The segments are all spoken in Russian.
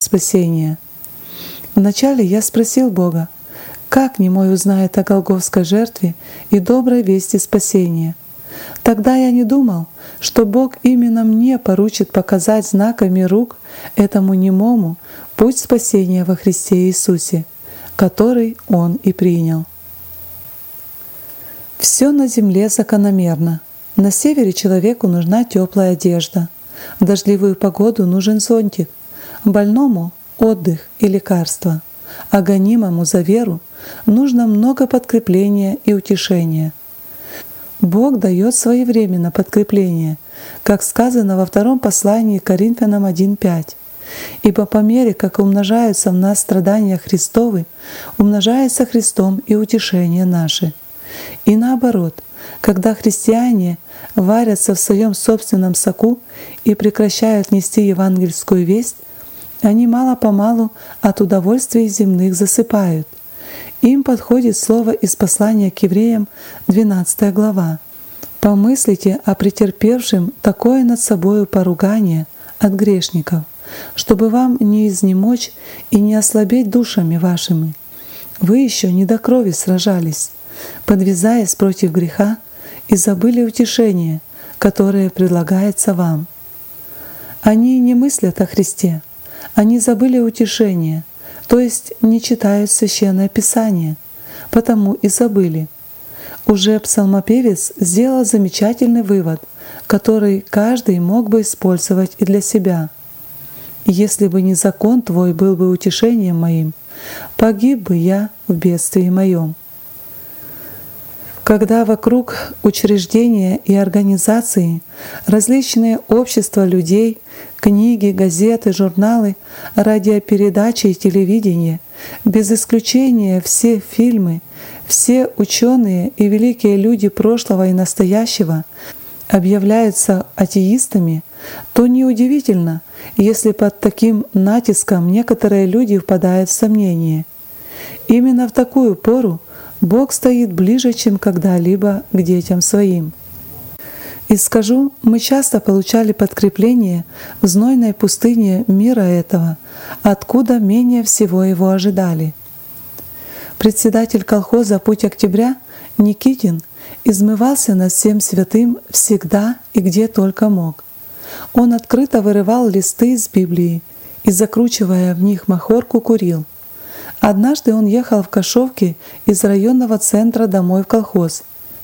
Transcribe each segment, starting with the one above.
спасения. Вначале я спросил Бога, как немой узнает о Голгофской жертве и доброй вести спасения. Тогда я не думал, что Бог именно мне поручит показать знаками рук этому немому путь спасения во Христе Иисусе, который Он и принял. Все на земле закономерно. На севере человеку нужна теплая одежда, в дождливую погоду нужен зонтик, больному — отдых и лекарства, а гонимому за веру нужно много подкрепления и утешения. Бог дает своевременно подкрепление, как сказано во втором послании к Коринфянам 1:5. «Ибо по мере, как умножаются в нас страдания Христовы, умножается Христом и утешение наше». И наоборот, когда христиане варятся в своем собственном соку и прекращают нести евангельскую весть, они мало-помалу от удовольствий земных засыпают. Им подходит слово из послания к евреям, 12 глава. «Помыслите о претерпевшем такое над собою поругание от грешников, чтобы вам не изнемочь и не ослабеть душами вашими. Вы еще не до крови сражались, подвязаясь против греха, и забыли утешение, которое предлагается вам». Они не мыслят о Христе, они забыли утешение, то есть не читают Священное Писание, потому и забыли. Уже псалмопевец сделал замечательный вывод, который каждый мог бы использовать и для себя. «Если бы не закон Твой был бы утешением моим, погиб бы я в бедствии моем». Когда вокруг учреждения и организации, различные общества людей, книги, газеты, журналы, радиопередачи и телевидение, без исключения все фильмы, все ученые и великие люди прошлого и настоящего объявляются атеистами, то неудивительно, если под таким натиском некоторые люди впадают в сомнение. Именно в такую пору Бог стоит ближе, чем когда-либо к детям своим. И скажу, мы часто получали подкрепление в знойной пустыне мира этого, откуда менее всего его ожидали. Председатель колхоза «Путь Октября» Никитин измывался над всем святым всегда и где только мог. Он открыто вырывал листы из Библии и, закручивая в них махорку, курил. Однажды он ехал в Кашовке из районного центра домой в колхоз.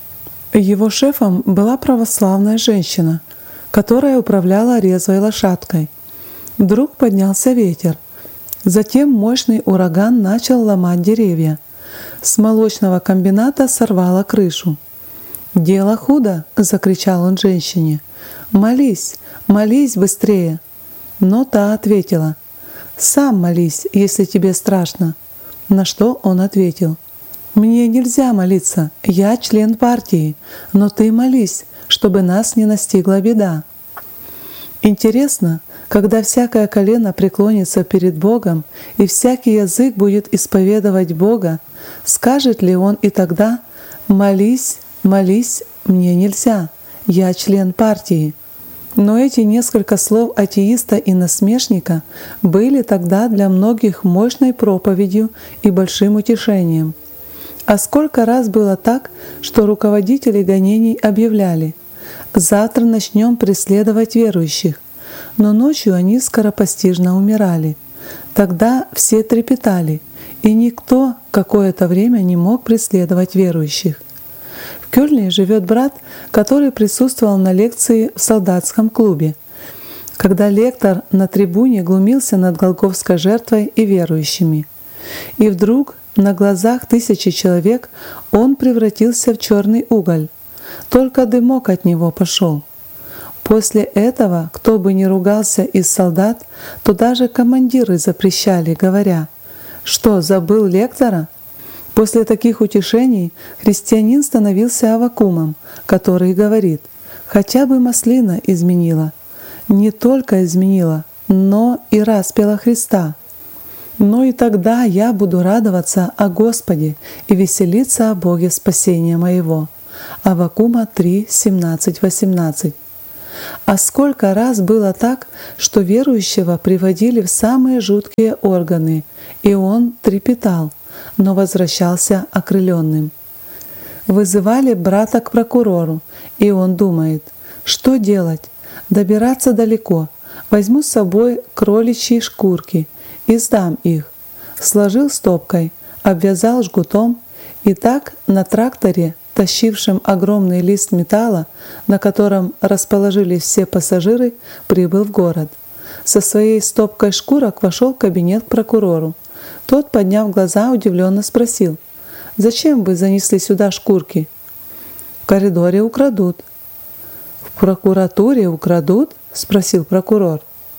Его шефом была православная женщина, которая управляла резвой лошадкой. Вдруг поднялся ветер. Затем мощный ураган начал ломать деревья. С молочного комбината сорвало крышу. «Дело худо!» — закричал он женщине. «Молись, молись быстрее!» Но та ответила: «Сам молись, если тебе страшно». На что он ответил: «Мне нельзя молиться, я член партии, но ты молись, чтобы нас не настигла беда». Интересно, когда всякое колено преклонится перед Богом и всякий язык будет исповедовать Бога, скажет ли он и тогда: «Молись, молись, мне нельзя, я член партии»? Но эти несколько слов атеиста и насмешника были тогда для многих мощной проповедью и большим утешением. А сколько раз было так, что руководители гонений объявляли: «Завтра начнем преследовать верующих», но ночью они скоропостижно умирали. Тогда все трепетали, и никто какое-то время не мог преследовать верующих. В Кёльне живет брат, который присутствовал на лекции в солдатском клубе, когда лектор на трибуне глумился над Голгофской жертвой и верующими. И вдруг на глазах тысячи человек он превратился в черный уголь. Только дымок от него пошел. После этого, кто бы ни ругался из солдат, то даже командиры запрещали, говоря: «Что, забыл лектора?» После таких утешений христианин становился Аввакумом, который говорит: «Хотя бы маслина изменила, не только изменила, но и распяла Христа. Но и тогда я буду радоваться о Господе и веселиться о Боге спасения моего». Аввакума 3, 17, 18. А сколько раз было так, что верующего приводили в самые жуткие органы, и он трепетал, но возвращался окрыленным. Вызывали брата к прокурору, и он думает, что делать? Добираться далеко. Возьму с собой кроличьи шкурки и сдам их. Сложил стопкой, обвязал жгутом, и так на тракторе, тащившем огромный лист металла, на котором расположились все пассажиры, прибыл в город. Со своей стопкой шкурок вошел в кабинет к прокурору. Тот, подняв глаза, удивленно спросил: «Зачем вы занесли сюда шкурки?» «В коридоре украдут». «В прокуратуре украдут?» — спросил прокурор.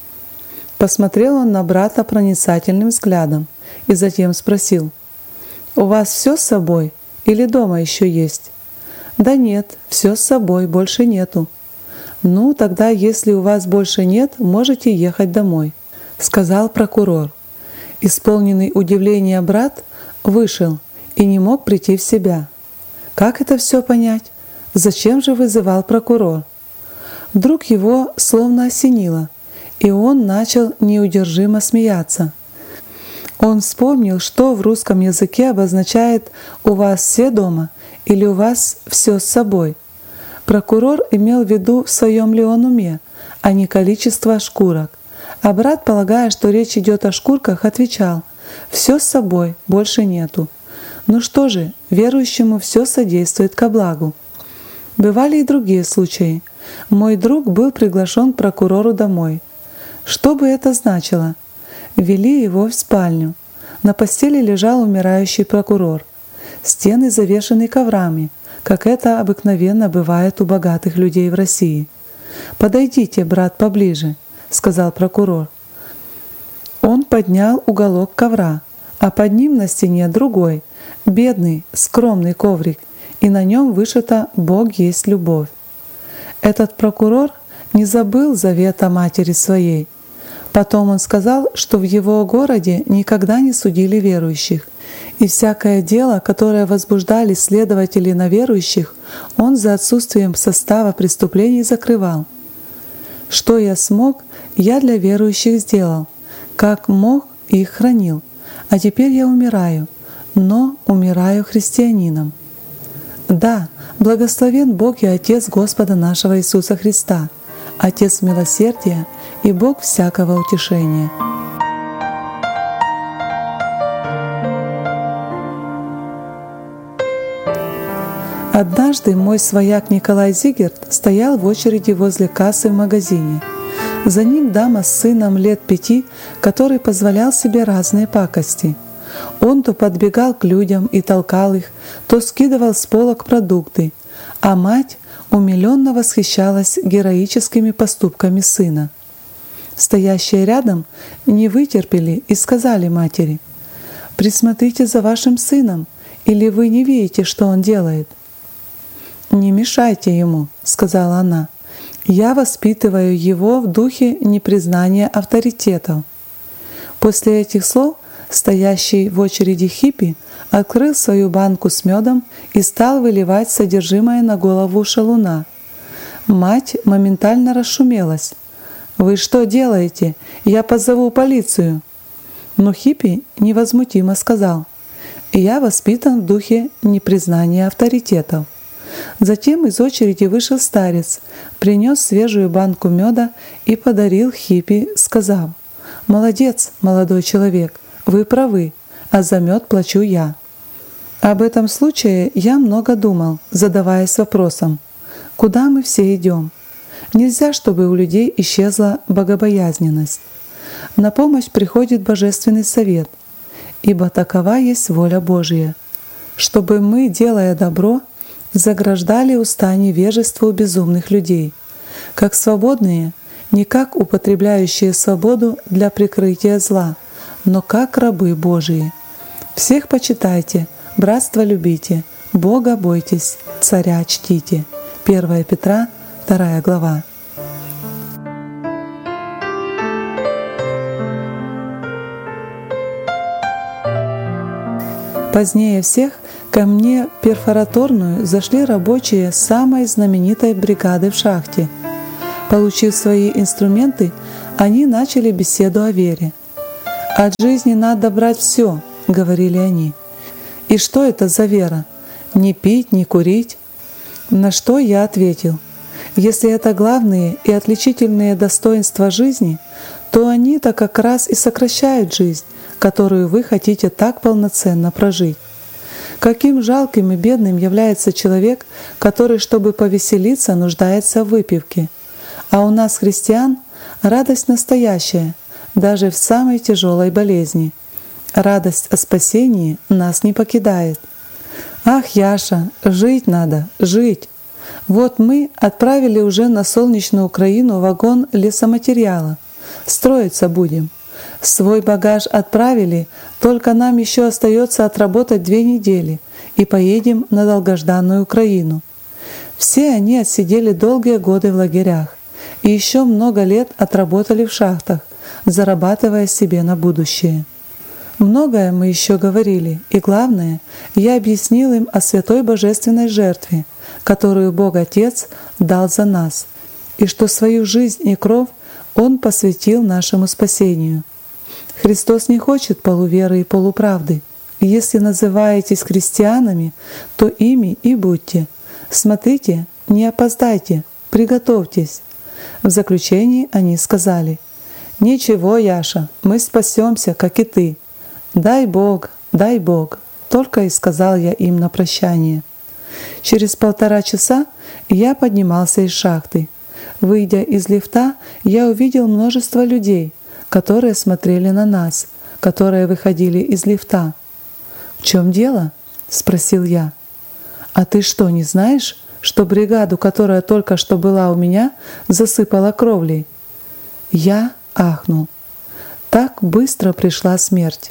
Посмотрел он на брата проницательным взглядом и затем спросил: «У вас все с собой или дома еще есть?» «Да нет, все с собой, больше нету». «Ну, тогда, если у вас больше нет, можете ехать домой», — сказал прокурор. Исполненный удивления брат вышел и не мог прийти в себя. Как это все понять? Зачем же вызывал прокурор? Вдруг его словно осенило, и он начал неудержимо смеяться. Он вспомнил, что в русском языке обозначает «у вас все дома» или «у вас все с собой». Прокурор имел в виду, в своем ли он уме, а не количество шкурок. А брат, полагая, что речь идет о шкурках, отвечал: «Все с собой, больше нету». Ну что же, верующему все содействует ко благу. Бывали и другие случаи. Мой друг был приглашен к прокурору домой. Что бы это значило? Ввели его в спальню. На постели лежал умирающий прокурор. Стены завешаны коврами, как это обыкновенно бывает у богатых людей в России. «Подойдите, брат, поближе», — сказал прокурор. Он поднял уголок ковра, а под ним на стене другой, бедный, скромный коврик, и на нем вышито «Бог есть любовь». Этот прокурор не забыл завета матери своей. Потом он сказал, что в его городе никогда не судили верующих, и всякое дело, которое возбуждали следователи на верующих, он за отсутствием состава преступлений закрывал. «Что я смог, я для верующих сделал, как мог их хранил, а теперь я умираю, но умираю христианином». Да, благословен Бог и Отец Господа нашего Иисуса Христа, Отец милосердия и Бог всякого утешения. Однажды мой свояк Николай Зигерт стоял в очереди возле кассы в магазине. За ним дама с сыном лет 5, который позволял себе разные пакости. Он то подбегал к людям и толкал их, то скидывал с полок продукты, а мать умиленно восхищалась героическими поступками сына. Стоящие рядом не вытерпели и сказали матери: «Присмотрите за вашим сыном, или вы не видите, что он делает?» «Не мешайте ему», — сказала она. «Я воспитываю его в духе непризнания авторитетов». После этих слов стоящий в очереди хиппи открыл свою банку с медом и стал выливать содержимое на голову шалуна. Мать моментально расшумелась. «Вы что делаете? Я позову полицию!» Но хиппи невозмутимо сказал: «Я воспитан в духе непризнания авторитетов». Затем из очереди вышел старец, принес свежую банку меда и подарил хиппи, сказав: «Молодец, молодой человек, вы правы, а за мед плачу я». Об этом случае я много думал, задаваясь вопросом: куда мы все идем? Нельзя, чтобы у людей исчезла богобоязненность. На помощь приходит Божественный совет, ибо такова есть воля Божия, чтобы мы, делая добро, заграждали уста невежеству безумных людей, как свободные, не как употребляющие свободу для прикрытия зла, но как рабы Божии. Всех почитайте, братство любите, Бога бойтесь, царя чтите. 1 Петра, 2 глава. Позднее всех ко мне в перфораторную зашли рабочие самой знаменитой бригады в шахте. Получив свои инструменты, они начали беседу о вере. «От жизни надо брать все», — говорили они. «И что это за вера? Не пить, не курить?» На что я ответил: «Если это главные и отличительные достоинства жизни, то они-то как раз и сокращают жизнь, которую вы хотите так полноценно прожить. Каким жалким и бедным является человек, который, чтобы повеселиться, нуждается в выпивке. А у нас, христиан, радость настоящая, даже в самой тяжелой болезни. Радость о спасении нас не покидает. Ах, Яша, жить надо, жить! Вот мы отправили уже на солнечную Украину вагон лесоматериала. Строиться будем. Свой багаж отправили, только нам еще остается отработать 2 недели, и поедем на долгожданную Украину. Все они отсидели долгие годы в лагерях и еще много лет отработали в шахтах, зарабатывая себе на будущее. Многое мы еще говорили, и главное, я объяснил им о святой божественной жертве, которую Бог Отец дал за нас, и что свою жизнь и кровь Он посвятил нашему спасению. Христос не хочет полуверы и полуправды. Если называетесь христианами, то ими и будьте. Смотрите, не опоздайте, приготовьтесь». В заключении они сказали: «Ничего, Яша, мы спасемся, как и ты. Дай Бог, только и сказал я им на прощание». Через 1,5 часа я поднимался из шахты. Выйдя из лифта, я увидел множество людей, которые смотрели на нас, которые выходили из лифта. «В чем дело?» — спросил я. «А ты что, не знаешь, что бригаду, которая только что была у меня, засыпала кровлей?» Я ахнул. Так быстро пришла смерть.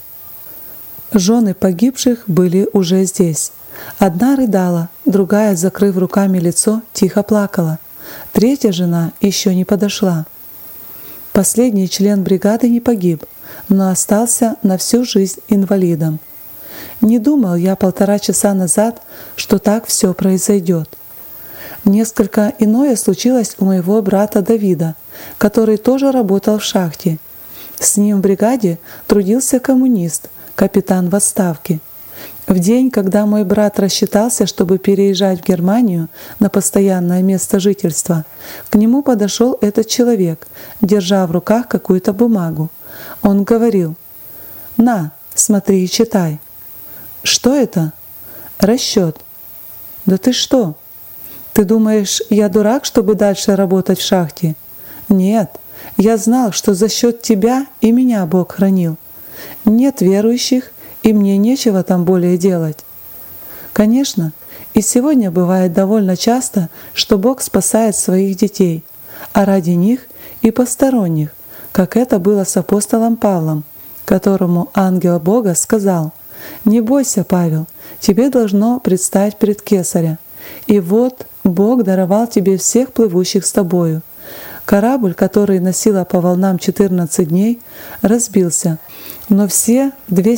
Жены погибших были уже здесь. Одна рыдала, другая, закрыв руками лицо, тихо плакала. 3-я жена еще не подошла. Последний член бригады не погиб, но остался на всю жизнь инвалидом. Не думал я 1,5 часа назад, что так все произойдет. Несколько иное случилось у моего брата Давида, который тоже работал в шахте. С ним в бригаде трудился коммунист, капитан в отставке. В день, когда мой брат рассчитался, чтобы переезжать в Германию на постоянное место жительства, к нему подошел этот человек, держа в руках какую-то бумагу. Он говорил: «На, смотри и читай». «Что это?» «Расчет». «Да ты что? Ты думаешь, я дурак, чтобы дальше работать в шахте?» «Нет, я знал, что за счет тебя и меня Бог хранил. Нет верующих, и мне нечего там более делать». Конечно, и сегодня бывает довольно часто, что Бог спасает своих детей, а ради них и посторонних, как это было с апостолом Павлом, которому ангел Бога сказал: «Не бойся, Павел, тебе должно предстать пред Кесаря. И вот Бог даровал тебе всех плывущих с тобою». Корабль, который носила по волнам 14 дней, разбился, но все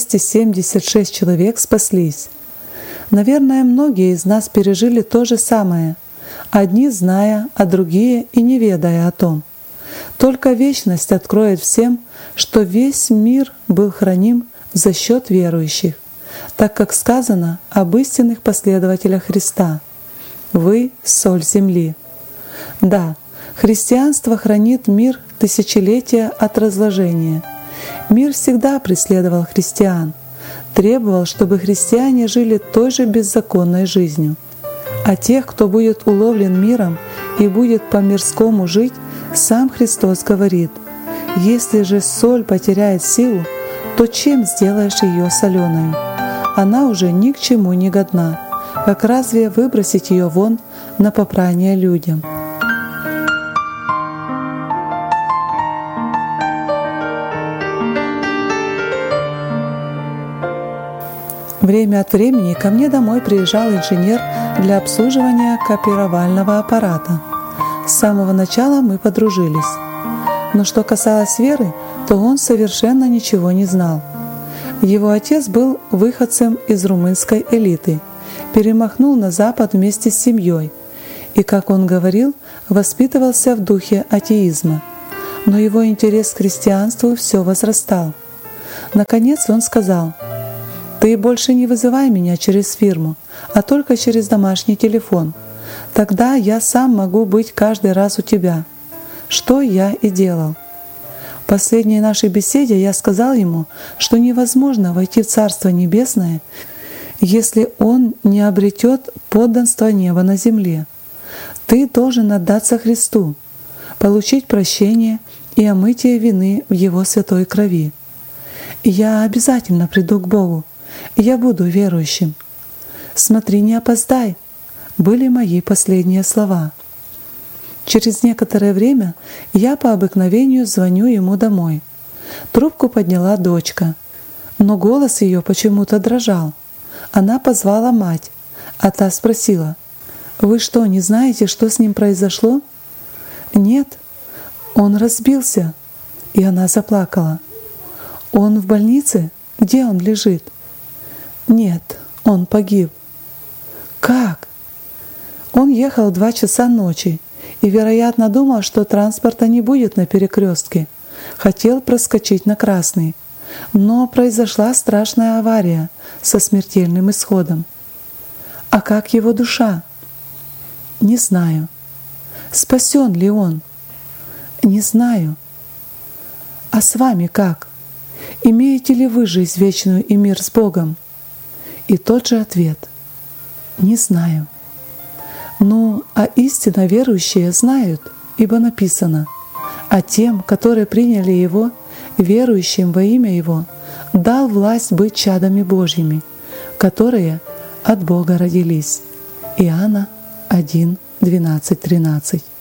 276 человек спаслись. Наверное, многие из нас пережили то же самое, одни зная, а другие и не ведая о том. Только вечность откроет всем, что весь мир был храним за счет верующих, так как сказано об истинных последователях Христа: «Вы — соль земли». Да, христианство хранит мир тысячелетия от разложения. Мир всегда преследовал христиан, требовал, чтобы христиане жили той же беззаконной жизнью. А тех, кто будет уловлен миром и будет по-мирскому жить, сам Христос говорит: «Если же соль потеряет силу, то чем сделаешь ее соленой? Она уже ни к чему не годна. Как разве выбросить ее вон на попрание людям?» Время от времени ко мне домой приезжал инженер для обслуживания копировального аппарата. С самого начала мы подружились. Но что касалось веры, то он совершенно ничего не знал. Его отец был выходцем из румынской элиты, перемахнул на Запад вместе с семьей и, как он говорил, воспитывался в духе атеизма. Но его интерес к христианству все возрастал. Наконец он сказал: «Ты больше не вызывай меня через фирму, а только через домашний телефон. Тогда я сам могу быть каждый раз у тебя». Что я и делал. В последней нашей беседе я сказал ему, что невозможно войти в Царство Небесное, если он не обретет подданство неба на земле. Ты должен отдаться Христу, получить прощение и омытие вины в Его святой крови. Я обязательно приду к Богу, и я буду верующим. Смотри, не опоздай, были мои последние слова. Через некоторое время я по обыкновению звоню ему домой. Трубку подняла дочка, но голос ее почему-то дрожал. Она позвала мать, а та спросила: «Вы что, не знаете, что с ним произошло?» «Нет, он разбился», и она заплакала. «Он в больнице? Где он лежит?» «Нет, он погиб». «Как?» «Он ехал в 2 часа ночи и, вероятно, думал, что транспорта не будет на перекрестке. Хотел проскочить на красный. Но произошла страшная авария со смертельным исходом». «А как его душа?» «Не знаю». «Спасен ли он?» «Не знаю». «А с вами как? Имеете ли вы жизнь вечную и мир с Богом?» И тот же ответ: «Не знаю». Ну, а истинно верующие знают, ибо написано: «А тем, которые приняли Его, верующим во имя Его, дал власть быть чадами Божьими, которые от Бога родились». Иоанна 1, 12, 13.